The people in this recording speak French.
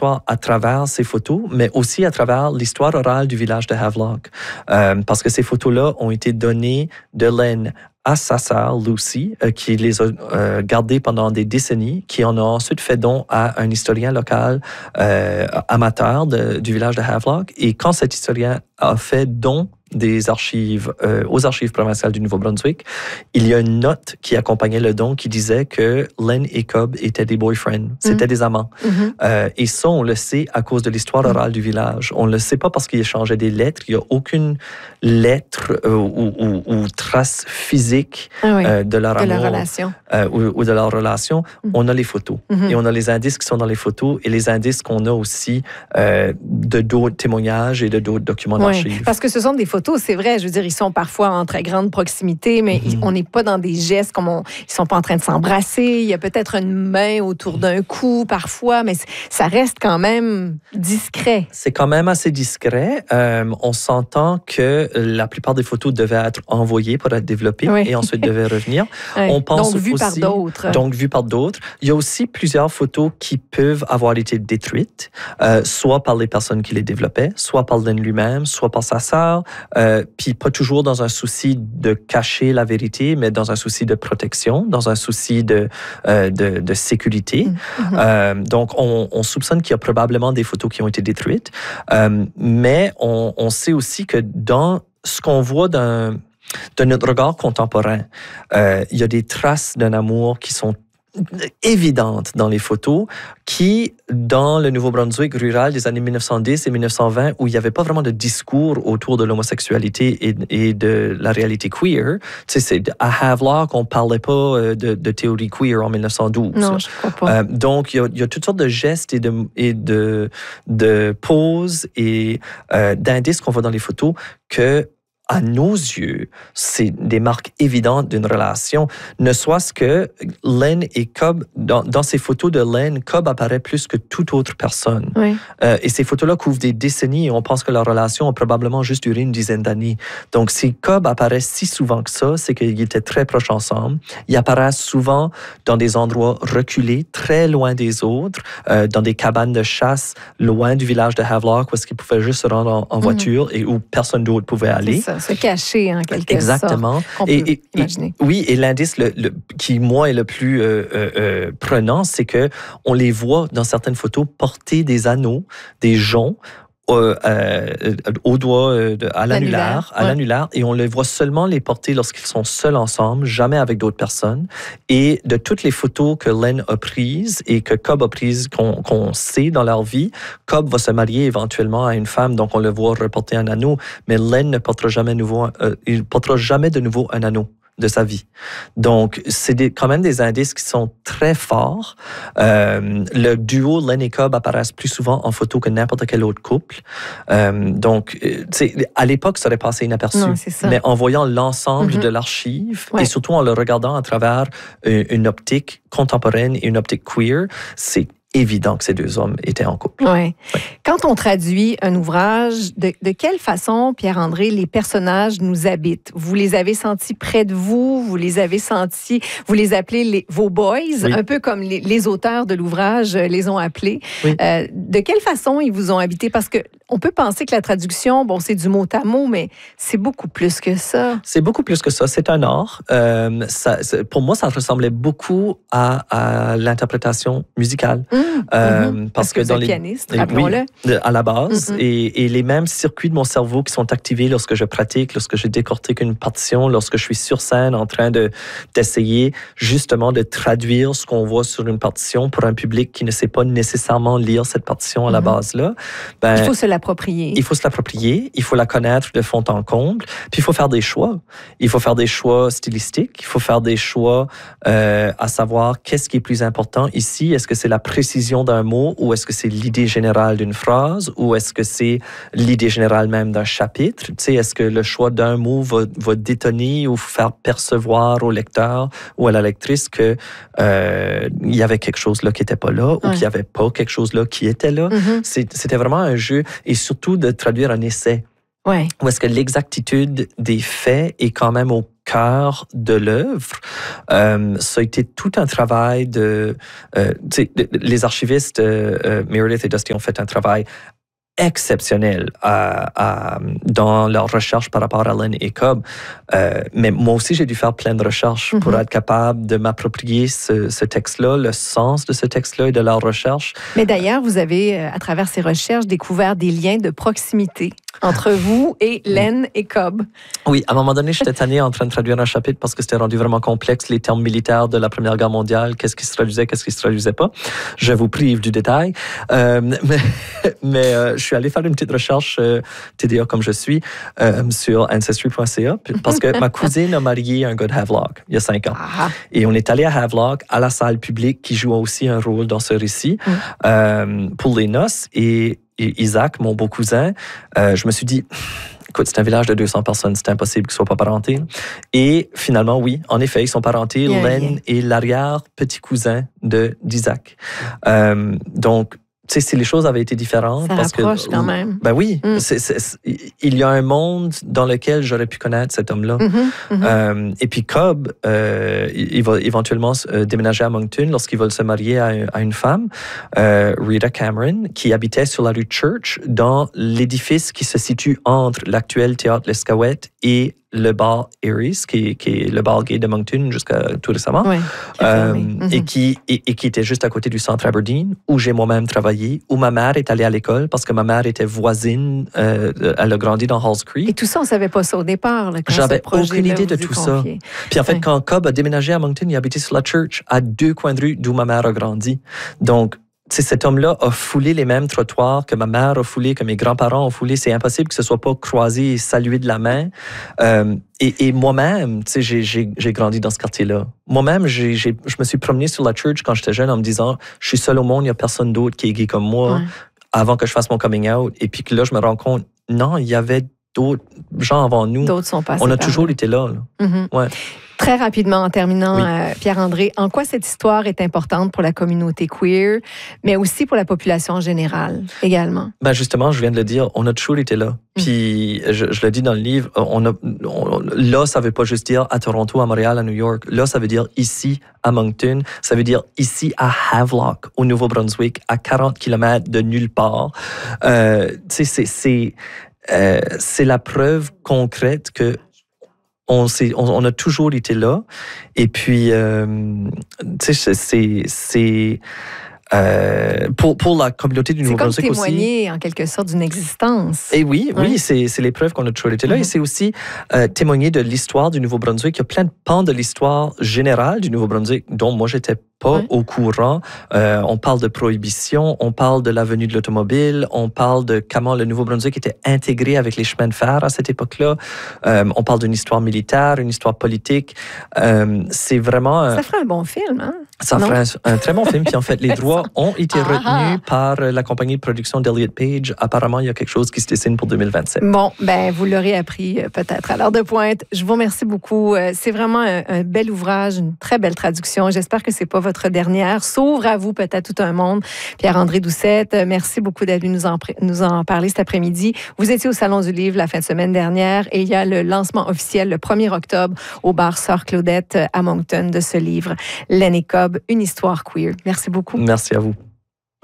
l'histoire à travers ces photos, mais aussi à travers l'histoire orale du village de Havelock. Parce que ces photos-là ont été données de Len à sa sœur Lucy, qui les a gardées pendant des décennies, qui en a ensuite fait don à un historien local amateur du village de Havelock. Et quand cet historien a fait don des archives aux archives provinciales du Nouveau-Brunswick, il y a une note qui accompagnait le don qui disait que Len et Cobb étaient des boyfriends, c'était des amants. Et ça, on le sait à cause de l'histoire orale du village. On ne le sait pas parce qu'ils échangeaient des lettres. Il n'y a aucune lettre ou trace physique de leur amour, relation. Ou de leur relation. On a les photos. Et on a les indices qui sont dans les photos et les indices qu'on a aussi de d'autres témoignages et de d'autres documents d'archives. Parce que ce sont des photos, c'est vrai, je veux dire, ils sont parfois en très grande proximité, mais on n'est pas dans des gestes comme ils sont pas en train de s'embrasser. Il y a peut-être une main autour d'un cou parfois, mais ça reste quand même discret. C'est quand même assez discret. On s'entend que la plupart des photos devaient être envoyées pour être développées et ensuite devaient revenir. On pense donc, vues aussi, par d'autres. Donc, vues par d'autres. Il y a aussi plusieurs photos qui peuvent avoir été détruites, soit par les personnes qui les développaient, soit par Len lui-même, soit par sa sœur, puis pas toujours dans un souci de cacher la vérité, mais dans un souci de protection, dans un souci de sécurité. Donc, on soupçonne qu'il y a probablement des photos qui ont été détruites, mais on sait aussi que dans ce qu'on voit de notre regard contemporain, il y a des traces d'un amour qui sont évidentes dans les photos qui, dans le Nouveau-Brunswick rural des années 1910 et 1920, où il n'y avait pas vraiment de discours autour de l'homosexualité et de la réalité queer, tu sais, à Havelock, on ne parlait pas de théorie queer en 1912. Non, je crois pas. Donc, il y a toutes sortes de gestes et de poses et d'indices qu'on voit dans les photos que, à nos yeux, c'est des marques évidentes d'une relation. Ne soit-ce que Len et Cobb, dans ces photos de Len, Cobb apparaît plus que toute autre personne. Et ces photos-là couvrent des décennies et on pense que leur relation a probablement juste duré une dizaine d'années. Donc, si Cobb apparaît si souvent que ça, c'est qu'ils étaient très proches ensemble. Ils apparaissent souvent dans des endroits reculés, très loin des autres, dans des cabanes de chasse, loin du village de Havelock, où est-ce qu'ils pouvaient juste se rendre en voiture et où personne d'autre pouvait aller. Se cacher en quelque Exactement. sorte. Et l'indice qui, moi, est le plus prenant, c'est que on les voit dans certaines photos porter des anneaux, des joncs, au doigt, à l'annulaire, et on les voit seulement les porter lorsqu'ils sont seuls ensemble, jamais avec d'autres personnes. Et de toutes les photos que Len a prises et que Cobb a prises, qu'on sait dans leur vie, Cobb va se marier éventuellement à une femme, donc on le voit reporter un anneau, mais Len ne portera jamais de nouveau un anneau de sa vie. Donc, c'est quand même des indices qui sont très forts. Le duo Len et Cobb apparaissent plus souvent en photo que n'importe quel autre couple. Donc, à l'époque, ça aurait passé inaperçu. Non, c'est ça. Mais en voyant l'ensemble de l'archive, et surtout en le regardant à travers une optique contemporaine et une optique queer, c'est évident que ces deux hommes étaient en couple. Ouais. Quand on traduit un ouvrage, de quelle façon, Pierre-André, les personnages nous habitent? Vous les avez sentis près de vous? Vous les avez sentis, vous les appelez vos boys, un peu comme les auteurs de l'ouvrage les ont appelés. De quelle façon ils vous ont habité? Parce qu'on peut penser que la traduction, bon, c'est du mot à mot, mais c'est beaucoup plus que ça. C'est beaucoup plus que ça. C'est un art. Pour moi, ça ressemblait beaucoup à l'interprétation musicale. Parce que dans les pianiste, rappelons-le. À la base, et les mêmes circuits de mon cerveau qui sont activés lorsque je pratique, lorsque je décortique une partition, lorsque je suis sur scène en train d'essayer justement de traduire ce qu'on voit sur une partition pour un public qui ne sait pas nécessairement lire cette partition à la base-là. Il faut se l'approprier. Il faut se l'approprier, il faut la connaître de fond en comble, puis il faut faire des choix. Il faut faire des choix stylistiques, il faut faire des choix à savoir qu'est-ce qui est plus important ici. Est-ce que c'est la précision d'un mot ou est-ce que c'est l'idée générale d'une phrase ou est-ce que c'est l'idée générale même d'un chapitre? Tu sais, est-ce que le choix d'un mot va détonner ou faire percevoir au lecteur ou à la lectrice que il y avait quelque chose là qui n'était pas là ou qu'il n'y avait pas quelque chose là qui était là? C'était vraiment un jeu et surtout de traduire un essai. Où est-ce que l'exactitude des faits est quand même au cœur de l'œuvre. Ça a été tout un travail les archivistes Meredith et Dusty ont fait un travail exceptionnel dans leur recherche par rapport à Len et Cobb. Mais moi aussi, j'ai dû faire plein de recherches pour être capable de m'approprier ce texte-là, le sens de ce texte-là et de leur recherche. Mais d'ailleurs, vous avez, à travers ces recherches, découvert des liens de proximité entre vous et Len et Cobb. Oui, à un moment donné, j'étais tanné en train de traduire un chapitre parce que c'était rendu vraiment complexe, les termes militaires de la Première Guerre mondiale, qu'est-ce qui se traduisait, qu'est-ce qui se traduisait pas. Je vous prive du détail. Mais je suis allé faire une petite recherche, TDA comme je suis, sur Ancestry.ca parce que ma cousine a marié un gars de Havelock il y a 5 ans. Ah. Et on est allé à Havelock, à la salle publique qui joue aussi un rôle dans ce récit pour les noces. Et Isaac, mon beau cousin, je me suis dit, écoute, c'est un village de 200 personnes, c'est impossible qu'ils ne soient pas parentés. Et finalement, oui, en effet, ils sont parentés. Len est l'arrière-petit-cousin d'Isaac. Donc, tu sais, si les choses avaient été différentes... Ça rapproche quand même. Ben oui, il y a un monde dans lequel j'aurais pu connaître cet homme-là. Et puis Cobb, il va éventuellement déménager à Moncton lorsqu'il va se marier à une femme, Rita Cameron, qui habitait sur la rue Church, dans l'édifice qui se situe entre l'actuel théâtre L'Escaouette et le bar Aries, qui est le bar gay de Moncton jusqu'à tout récemment, et qui était juste à côté du centre Aberdeen, où j'ai moi-même travaillé, où ma mère est allée à l'école, parce que ma mère était voisine, elle a grandi dans Halls Creek. Et tout ça, on ne savait pas ça au départ. Là, j'avais aucune idée de tout ça. Puis en fait, quand Cobb a déménagé à Moncton, il habitait sur la Church, à 2 coins de rue d'où ma mère a grandi. Donc, cet homme-là a foulé les mêmes trottoirs que ma mère a foulé, que mes grands-parents ont foulé. C'est impossible que ce ne soit pas croisé et salué de la main. Et moi-même, j'ai grandi dans ce quartier-là. Moi-même, je me suis promené sur la Church quand j'étais jeune en me disant, je suis seul au monde, il n'y a personne d'autre qui est gay comme moi, avant que je fasse mon coming out. Et puis que là, je me rends compte, non, il y avait d'autres gens avant nous. D'autres sont passés. On a toujours été là. Ouais. Très rapidement, en terminant, Pierre-André, en quoi cette histoire est importante pour la communauté queer, mais aussi pour la population en général également? Ben justement, je viens de le dire, on a toujours été là. Puis, je le dis dans le livre, là, ça veut pas juste dire à Toronto, à Montréal, à New York. Là, ça veut dire ici, à Moncton. Ça veut dire ici, à Havelock, au Nouveau-Brunswick, à 40 km de nulle part. C'est la preuve concrète que on a toujours été là. Et puis, tu sais, pour la communauté du Nouveau-Brunswick aussi. C'est comme témoigner, en quelque sorte, d'une existence. Et oui, c'est les preuves qu'on a toujours été là. Et c'est aussi témoigner de l'histoire du Nouveau-Brunswick. Il y a plein de pans de l'histoire générale du Nouveau-Brunswick dont moi, j'étais pas au courant. On parle de prohibition, on parle de la venue de l'automobile, on parle de comment le Nouveau-Brunswick était intégré avec les chemins de fer à cette époque-là. On parle d'une histoire militaire, une histoire politique. C'est vraiment... Ça ferait un bon film, hein? Ça ferait un très bon film. Puis en fait, les droits ont été retenus par la compagnie de production d'Elliott Page. Apparemment, il y a quelque chose qui se dessine pour 2027. Bon, ben vous l'aurez appris peut-être à l'heure de pointe. Je vous remercie beaucoup. C'est vraiment un bel ouvrage, une très belle traduction. J'espère que c'est pas votre dernière. S'ouvre à vous peut-être tout un monde. Pierre-André Doucette, merci beaucoup d'être venu nous en parler cet après-midi. Vous étiez au Salon du Livre la fin de semaine dernière et il y a le lancement officiel le 1er octobre au bar Sœur Claudette à Moncton de ce livre, Len et Cobb, une histoire queer. Merci beaucoup. Merci à vous.